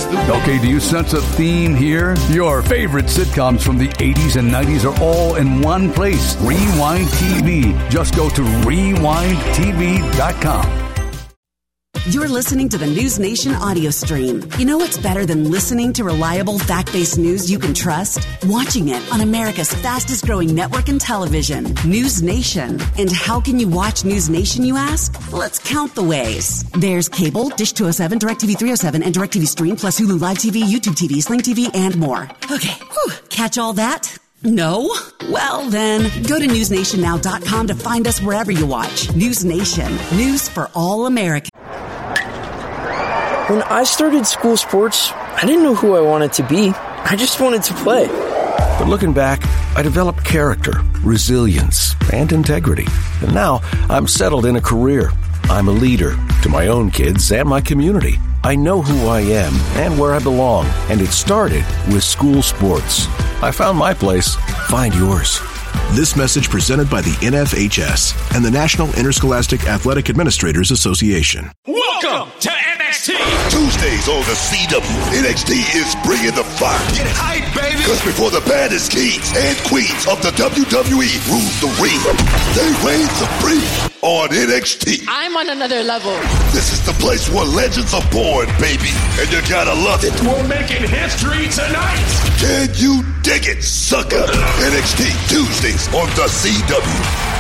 Okay, do you sense a theme here? Your favorite sitcoms from the 80s and 90s are all in one place. Rewind TV. Just go to rewindtv.com. You're listening to the News Nation audio stream. You know what's better than listening to reliable, fact-based news you can trust? Watching it on America's fastest-growing network in television, News Nation. And how can you watch News Nation, you ask? Let's count the ways. There's cable, Dish 207, DirecTV 307, and DirecTV Stream, plus Hulu Live TV, YouTube TV, Sling TV, and more. Okay, catch all that? No? Well, then, go to newsnationnow.com to find us wherever you watch. News Nation. News for all Americans. When I started school sports, I didn't know who I wanted to be. I just wanted to play. But looking back, I developed character, resilience, and integrity. And now I'm settled in a career. I'm a leader to my own kids and my community. I know who I am and where I belong, and it started with school sports. I found my place. Find yours. This message presented by the NFHS and the National Interscholastic Athletic Administrators Association. Welcome to NXT. Tuesdays on the CW, NXT is bringing the fire. Get hype, baby. Because before the baddest kings and queens of the WWE rule the ring, they reign supreme on NXT. I'm on another level. This is the place where legends are born, baby. And you gotta love it. We're making history tonight. Can you dig it, sucker? NXT Tuesdays on the CW.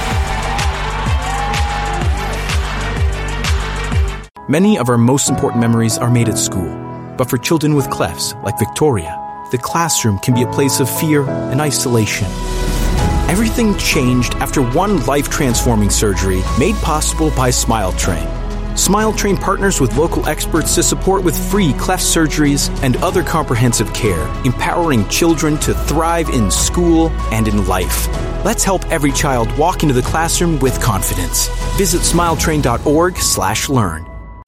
Many of our most important memories are made at school. But for children with clefts, like Victoria, the classroom can be a place of fear and isolation. Everything changed after one life-transforming surgery made possible by SmileTrain. SmileTrain partners with local experts to support with free cleft surgeries and other comprehensive care, empowering children to thrive in school and in life. Let's help every child walk into the classroom with confidence. Visit smiletrain.org/learn.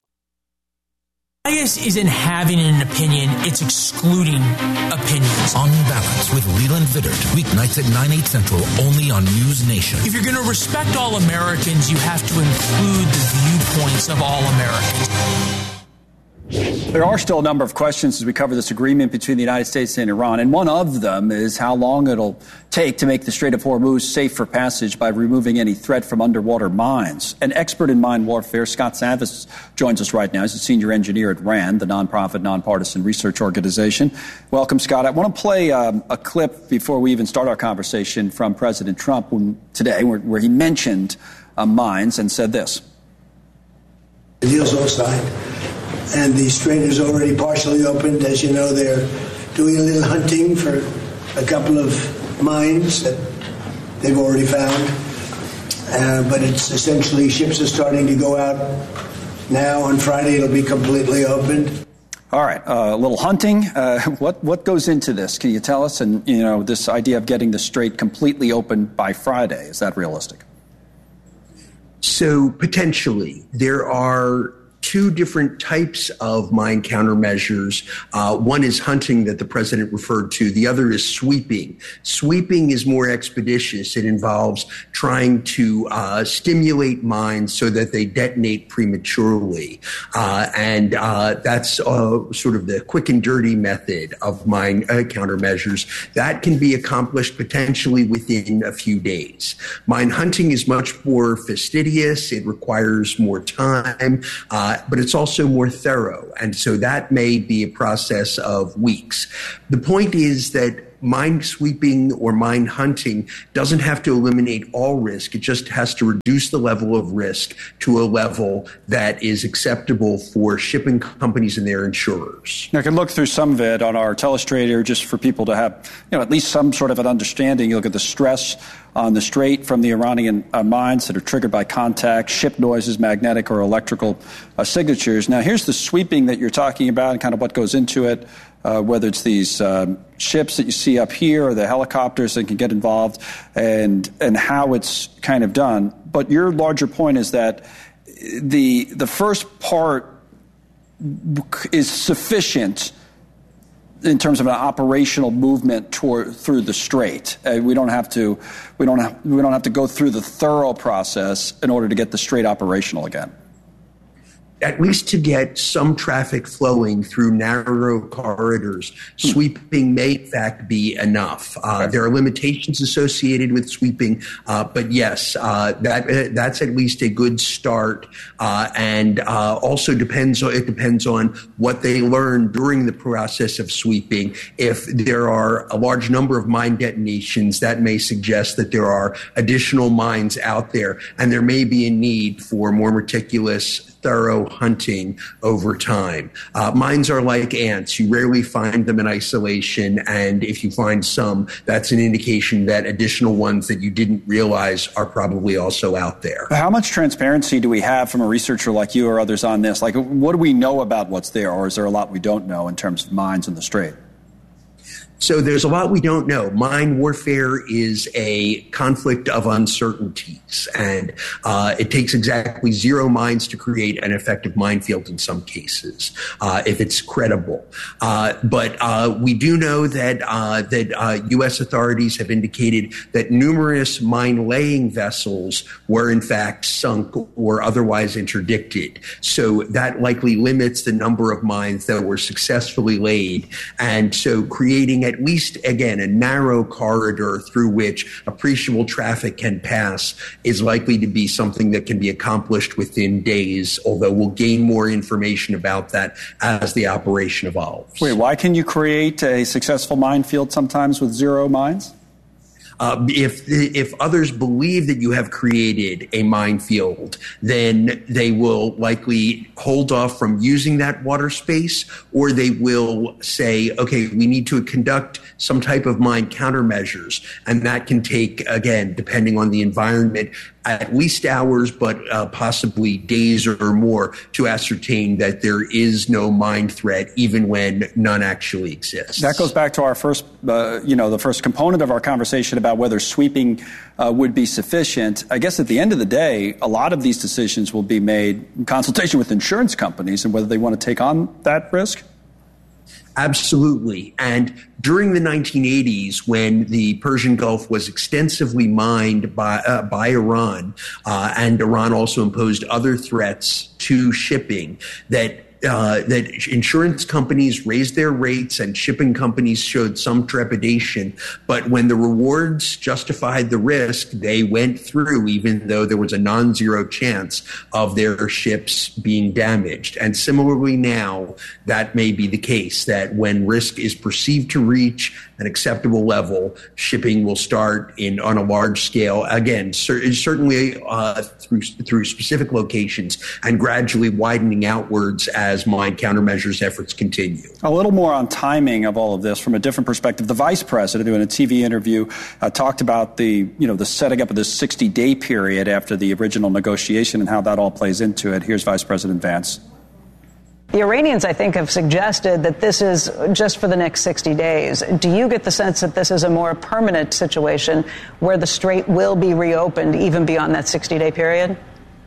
Bias isn't having an opinion, it's excluding opinions. On Balance with Leland Vittert, weeknights at 9/8 Central, only on News Nation. If you're going to respect all Americans, you have to include the viewpoints of all Americans. There are still a number of questions as we cover this agreement between the United States and Iran, and one of them is how long it'll take to make the Strait of Hormuz safe for passage by removing any threat from underwater mines. An expert in mine warfare, Scott Savvis, joins us right now. He's a senior engineer at RAND, the nonprofit, nonpartisan research organization. Welcome, Scott. I want to play a clip before we even start our conversation from President Trump today, where he mentioned mines and said this. The deal's all signed. And the strait is already partially opened. As you know, they're doing a little hunting for a couple of mines that they've already found. But it's essentially ships are starting to go out now. On Friday, it'll be completely opened. All right, a little hunting. What goes into this? Can you tell us? And, this idea of getting the strait completely open by Friday, is that realistic? So potentially, there are two different types of mine countermeasures. One is hunting that the president referred to. The other is sweeping. Sweeping is more expeditious. It involves trying to stimulate mines so that they detonate prematurely. And that's sort of the quick and dirty method of mine countermeasures. That can be accomplished potentially within a few days. Mine hunting is much more fastidious. It requires more time. But it's also more thorough. And so that may be a process of weeks. The point is that mine sweeping or mine hunting doesn't have to eliminate all risk. It just has to reduce the level of risk to a level that is acceptable for shipping companies and their insurers. I can look through some of it on our telestrator just for people to have, at least some sort of an understanding. You look at the stress on the strait from the Iranian mines that are triggered by contact, ship noises, magnetic or electrical signatures. Now, here's the sweeping that you're talking about and kind of what goes into it. Whether it's these ships that you see up here or the helicopters that can get involved and how it's kind of done. But your larger point is that the first part is sufficient in terms of an operational movement through the strait. We don't have to go through the thorough process in order to get the strait operational again. at least to get some traffic flowing through narrow corridors, sweeping may in fact be enough. There are limitations associated with sweeping, but yes, that's at least a good start. And also it depends on what they learn during the process of sweeping. If there are a large number of mine detonations, that may suggest that there are additional mines out there, and there may be a need for more meticulous, thorough hunting over time. Mines are like ants. You rarely find them in isolation, and if you find some, that's an indication that additional ones that you didn't realize are probably also out there. How much transparency do we have from a researcher like you or others on this? Like, what do we know about what's there, or is there a lot we don't know in terms of mines in the Strait? So there's a lot we don't know. Mine warfare is a conflict of uncertainties, and it takes exactly 0 mines to create an effective minefield in some cases, if it's credible. But we do know that U.S. authorities have indicated that numerous mine-laying vessels were in fact sunk or otherwise interdicted. So that likely limits the number of mines that were successfully laid, and so creating at least, again, a narrow corridor through which appreciable traffic can pass is likely to be something that can be accomplished within days, although we'll gain more information about that as the operation evolves. Wait, why can you create a successful minefield sometimes with 0 mines? If others believe that you have created a minefield, then they will likely hold off from using that water space, or they will say, okay, we need to conduct some type of mine countermeasures. And that can take, again, depending on the environment, at least hours, but possibly days or more to ascertain that there is no mine threat, even when none actually exists. That goes back to our first, the first component of our conversation about whether sweeping would be sufficient. I guess at the end of the day, a lot of these decisions will be made in consultation with insurance companies and whether they want to take on that risk. Absolutely. And during the 1980s, when the Persian Gulf was extensively mined by Iran, and Iran also imposed other threats to shipping, that insurance companies raised their rates and shipping companies showed some trepidation. But when the rewards justified the risk, they went through, even though there was a non-zero chance of their ships being damaged. And similarly now, that may be the case, that when risk is perceived to reach an acceptable level, shipping will start on a large scale, again, certainly through specific locations, and gradually widening outwards as mine countermeasures efforts continue. A little more on timing of all of this from a different perspective. The vice president, in a TV interview, talked about the setting up of this 60-day period after the original negotiation and how that all plays into it. Here's Vice President Vance. The Iranians, I think, have suggested that this is just for the next 60 days. Do you get the sense that this is a more permanent situation where the Strait will be reopened even beyond that 60-day period?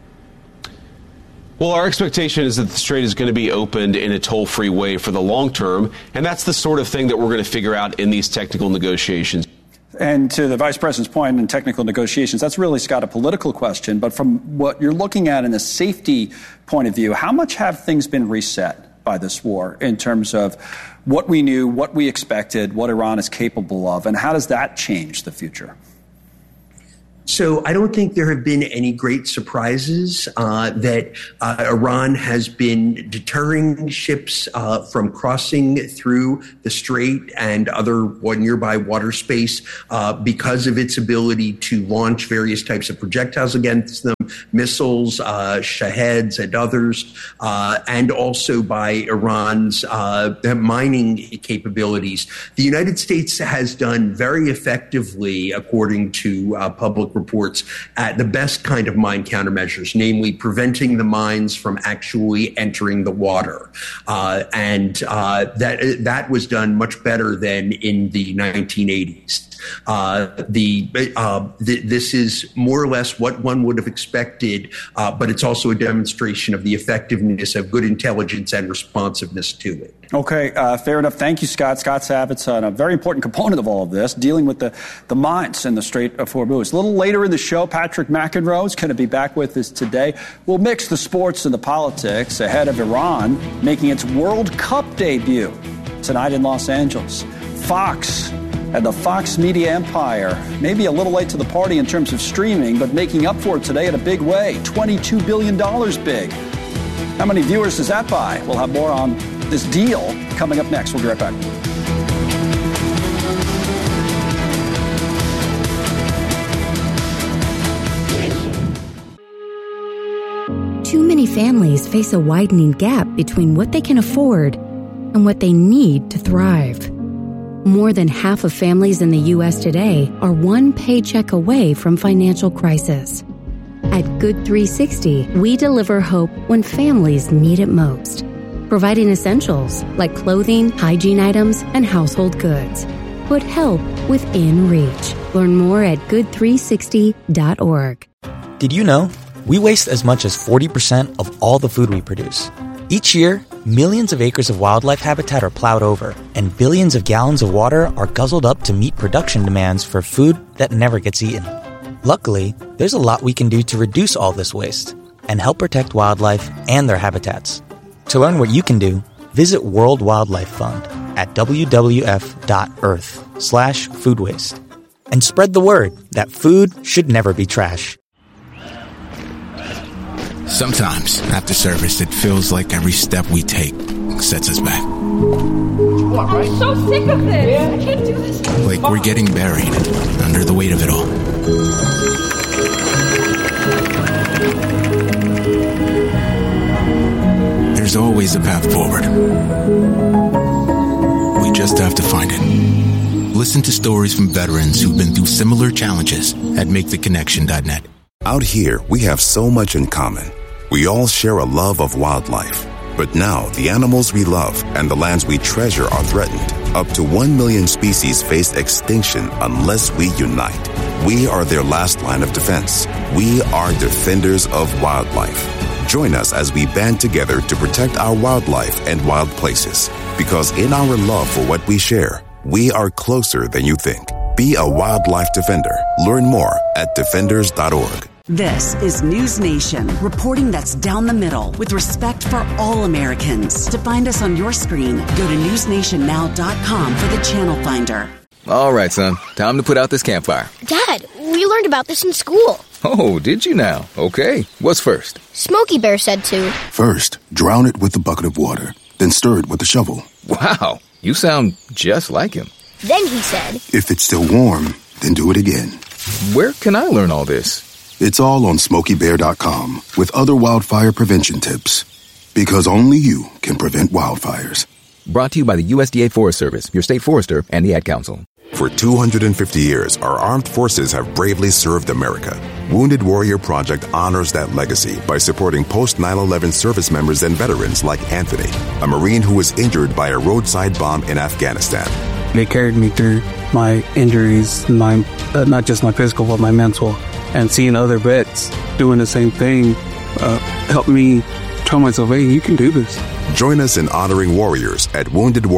Well, our expectation is that the Strait is going to be opened in a toll-free way for the long term, and that's the sort of thing that we're going to figure out in these technical negotiations. And to the Vice President's point in technical negotiations, that's really, Scott, a political question. But from what you're looking at in a safety point of view, how much have things been reset by this war in terms of what we knew, what we expected, what Iran is capable of, and how does that change the future? So I don't think there have been any great surprises that Iran has been deterring ships from crossing through the Strait and other nearby water space because of its ability to launch various types of projectiles against them, missiles, Shaheds and others, and also by Iran's mining capabilities. The United States has done very effectively, according to public reports, at the best kind of mine countermeasures, namely preventing the mines from actually entering the water. And that was done much better than in the 1980s. This is more or less what one would have expected expected, but it's also a demonstration of the effectiveness of good intelligence and responsiveness to it. Okay, fair enough. Thank you, Scott. Scott Savitz, a very important component of all of this, dealing with the mines in the Strait of Hormuz. A little later in the show, Patrick McEnroe is going to be back with us today. We'll mix the sports and the politics ahead of Iran making its World Cup debut tonight in Los Angeles. Fox and the Fox Media Empire, maybe a little late to the party in terms of streaming, but making up for it today in a big way. $22 billion big. How many viewers does that buy? We'll have more on this deal coming up next. We'll be right back. Too many families face a widening gap between what they can afford and what they need to thrive. More than half of families in the U.S. today are one paycheck away from financial crisis. At Good 360, we deliver hope when families need it most, providing essentials like clothing, hygiene items, and household goods. Put help within reach. Learn more at good360.org. Did you know we waste as much as 40% of all the food we produce? Each year, millions of acres of wildlife habitat are plowed over, and billions of gallons of water are guzzled up to meet production demands for food that never gets eaten. Luckily, there's a lot we can do to reduce all this waste and help protect wildlife and their habitats. To learn what you can do, visit World Wildlife Fund at wwf.earth/food waste and spread the word that food should never be trash. Sometimes, after service, it feels like every step we take sets us back. I'm so sick of this. I can't do this. Like we're getting buried under the weight of it all. There's always a path forward. We just have to find it. Listen to stories from veterans who've been through similar challenges at MakeTheConnection.net. Out here, we have so much in common. We all share a love of wildlife. But now, the animals we love and the lands we treasure are threatened. Up to 1 million species face extinction unless we unite. We are their last line of defense. We are defenders of wildlife. Join us as we band together to protect our wildlife and wild places. Because in our love for what we share, we are closer than you think. Be a wildlife defender. Learn more at defenders.org. This is News Nation, reporting that's down the middle with respect for all Americans. To find us on your screen, go to newsnationnow.com for the channel finder. All right, son. Time to put out this campfire. Dad, we learned about this in school. Oh, did you now? Okay. What's first? Smokey Bear said to. First, drown it with a bucket of water, then stir it with a shovel. Wow, you sound just like him. Then he said, if it's still warm, then do it again. Where can I learn all this? It's all on SmokeyBear.com with other wildfire prevention tips. Because only you can prevent wildfires. Brought to you by the USDA Forest Service, your state forester, and the Ad Council. For 250 years, our armed forces have bravely served America. Wounded Warrior Project honors that legacy by supporting post-9/11 service members and veterans like Anthony, a Marine who was injured by a roadside bomb in Afghanistan. They carried me through my injuries, not just my physical, but my mental. And seeing other vets doing the same thing helped me tell myself, hey, you can do this. Join us in honoring warriors at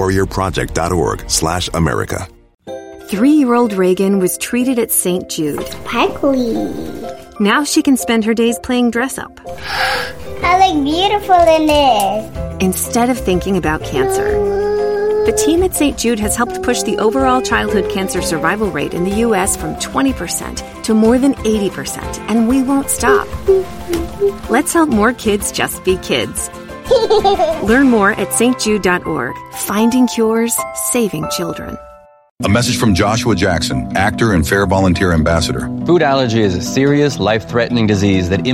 woundedwarriorproject.org/America. 3-year-old Reagan was treated at St. Jude. Sparkly. Now she can spend her days playing dress-up. I look beautiful in this. Instead of thinking about cancer. The team at St. Jude has helped push the overall childhood cancer survival rate in the U.S. from 20% to more than 80%, and we won't stop. Let's help more kids just be kids. Learn more at stjude.org. Finding cures, saving children. A message from Joshua Jackson, actor and Fair Volunteer Ambassador. Food allergy is a serious, life-threatening disease that